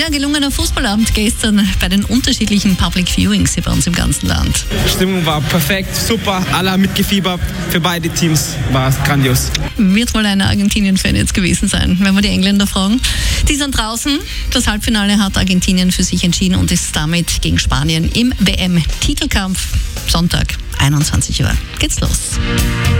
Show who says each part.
Speaker 1: Ja, gelungener Fußballabend gestern bei den unterschiedlichen Public Viewings hier bei uns im ganzen Land.
Speaker 2: Die Stimmung war perfekt, super, alle haben mitgefiebert, für beide Teams war es grandios.
Speaker 1: Wird wohl ein Argentinien-Fan jetzt gewesen sein, wenn wir die Engländer fragen. Die sind draußen. Das Halbfinale hat Argentinien für sich entschieden und ist damit gegen Spanien im WM-Titelkampf. Sonntag, 21 Uhr geht's los.